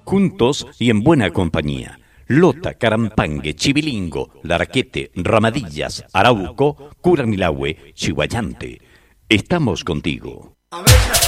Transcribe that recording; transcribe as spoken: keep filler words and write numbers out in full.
juntos y en buena compañía. Lota, Carampangue, Chivilingo, Larquete, Ramadillas, Arauco, Curanilahue, Chihuayante. Estamos contigo.